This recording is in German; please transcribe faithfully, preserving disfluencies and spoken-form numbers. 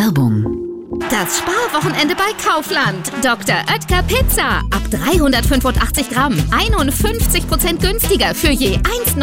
Werbung. Das Sparwochenende bei Kaufland. Doktor Oetker Pizza. Ab dreihundertfünfundachtzig Gramm. einundfünfzig Prozent günstiger für je eins